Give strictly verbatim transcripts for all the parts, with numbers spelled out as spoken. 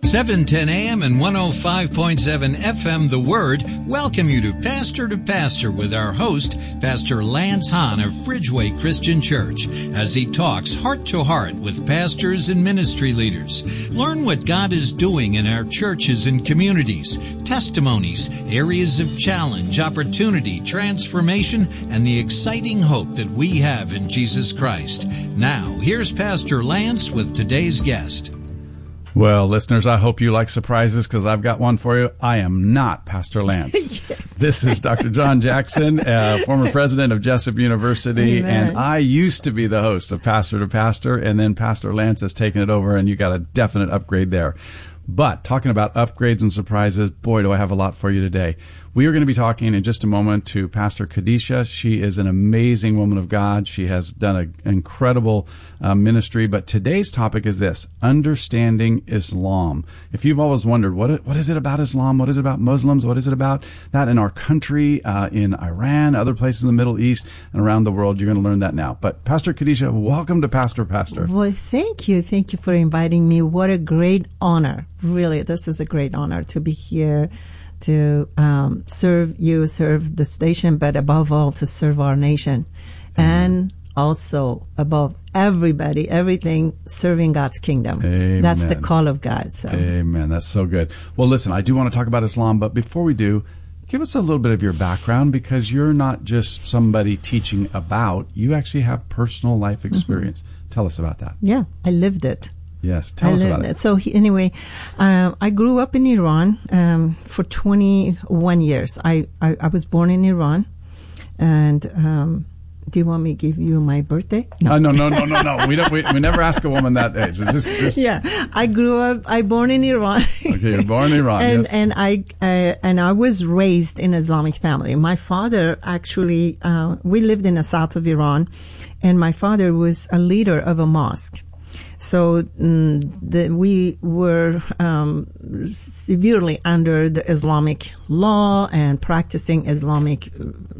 seven ten a.m. and one oh five point seven F M The Word welcome you to Pastor to Pastor with our host, Pastor Lance Hahn of Bridgeway Christian Church, as he talks heart to heart with pastors and ministry leaders. Learn what God is doing in our churches and communities, testimonies, areas of challenge, opportunity, transformation, and the exciting hope that we have in Jesus Christ. Now, here's Pastor Lance with today's guest. Well, listeners, I hope you like surprises because I've got one for you. I am not Pastor Lance. Yes. This is Doctor John Jackson, uh, former president of Jessup University, Amen. and I used to be the host of Pastor to Pastor, and then Pastor Lance has taken it over, and you got a definite upgrade there. But talking about upgrades and surprises, boy, do I have a lot for you today. We are going to be talking in just a moment to Pastor Kadisha. She is an amazing woman of God. She has done an incredible uh, ministry. But today's topic is this: understanding Islam. If you've always wondered, what what is it about Islam? What is it about Muslims? What is it about that in our country, uh, in Iran, other places in the Middle East, and around the world? You're going to learn that now. But Pastor Kadisha, welcome to Pastor Pastor. Well, thank you. Thank you for inviting me. What a great honor. Really, this is a great honor to be here, to um, serve you, serve the station, but above all, to serve our nation. Amen. And also, above everybody, everything, serving God's kingdom. Amen. That's the call of God. So. Amen. That's so good. Well, listen, I do want to talk about Islam, but before we do, give us a little bit of your background, because you're not just somebody teaching about, you actually have personal life experience. Mm-hmm. Tell us about that. Yeah, I lived it. Yes, tell I us about it. So he, anyway, uh, I grew up in Iran um, for twenty-one years. I, I, I was born in Iran, and um, do you want me to give you my birthday? No, uh, no, no, no, no, no. We don't. We, we never ask a woman that age. Just, just. Yeah, I grew up. I born in Iran. Okay, you're born in Iran. and yes. and I uh, and I was raised in an Islamic family. My father actually, uh, we lived in the south of Iran, and my father was a leader of a mosque. So mm, the, we were um, severely under the Islamic law and practicing Islamic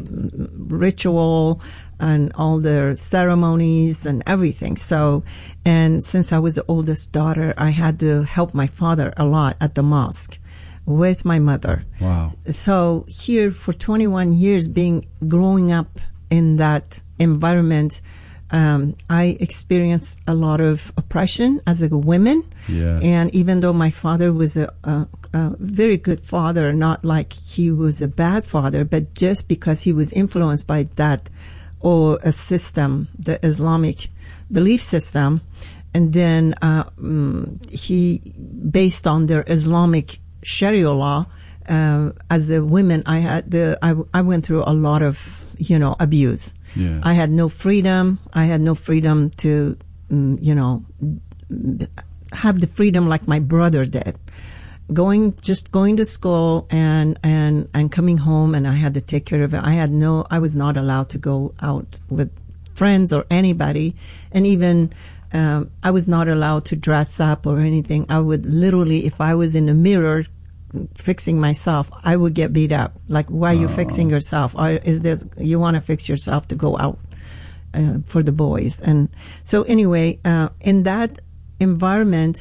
ritual and all their ceremonies and everything. So, and since I was the oldest daughter, I had to help my father a lot at the mosque with my mother. Wow. So here for twenty-one years, being growing up in that environment, Um, I experienced a lot of oppression as a woman. Yes. And even though my father was a, a, a very good father, not like he was a bad father, but just because he was influenced by that or a system, the Islamic belief system, and then uh, um, he, based on their Islamic Sharia law, uh, as a woman, I had the I, I went through a lot of you know abuse. Yeah. I had no freedom. I had no freedom to, um, you know, have the freedom like my brother did. Going, just going to school and, and, and coming home, and I had to take care of it. I had no, I was not allowed to go out with friends or anybody. And even, um, I was not allowed to dress up or anything. I would literally, if I was in the mirror, fixing myself, I would get beat up. Like, why are you oh. fixing yourself? Or is this, you want to fix yourself to go out uh, for the boys? And so anyway, uh, in that environment,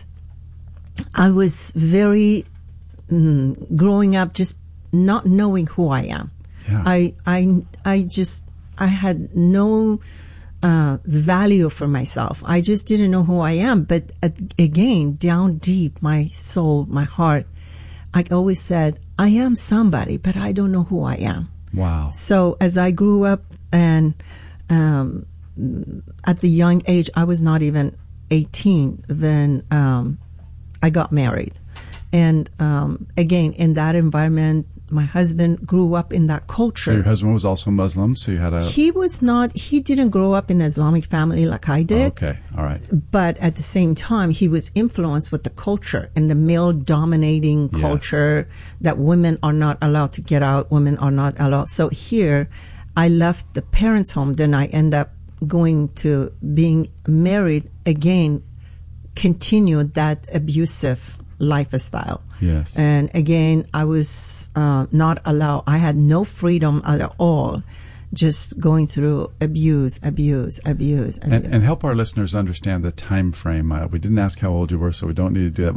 I was very, mm, growing up, just not knowing who I am. Yeah. I, I, I just, I had no uh, value for myself. I just didn't know who I am. But uh, again, down deep, my soul, my heart, I always said, I am somebody, but I don't know who I am. Wow. So as I grew up, and um, at the young age, I was not even eighteen when um, I got married. And um, again, in that environment, my husband grew up in that culture. So your husband was also Muslim, so you had a... He was not, he didn't grow up in an Islamic family like I did. Oh, okay, all right. But at the same time, he was influenced with the culture and the male-dominating Yes. culture that women are not allowed to get out, women are not allowed. So here, I left the parents' home, then I end up going to being married again, continued that abusive lifestyle. Yes. And again, I was uh, not allowed. I had no freedom at all. Just going through abuse, abuse, abuse. abuse. And, and help our listeners understand the time frame. Uh, we didn't ask how old you were, so we don't need to do that.